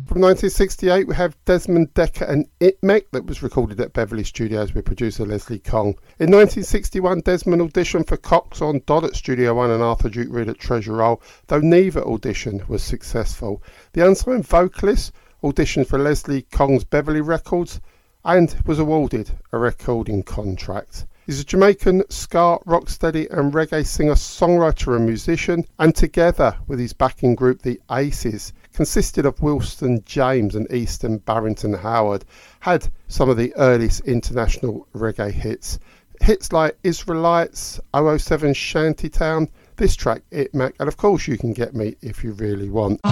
From 1968, we have Desmond Dekker and Itmec, that was recorded at Beverly Studios with producer Leslie Kong. In 1961, Desmond auditioned for Cox on Dodd at Studio One and Arthur Duke Reid at Treasure Roll, though neither audition was successful. The unsigned vocalist auditioned for Leslie Kong's Beverly Records and was awarded a recording contract. He's a Jamaican ska, rocksteady and reggae singer, songwriter and musician, and together with his backing group the Aces, consisted of Wilston James and Easton Barrington Howard, had some of the earliest international reggae hits. Hits like Israelites, 007 Shantytown, this track Itmec, and of course You Can Get Me If You Really Want.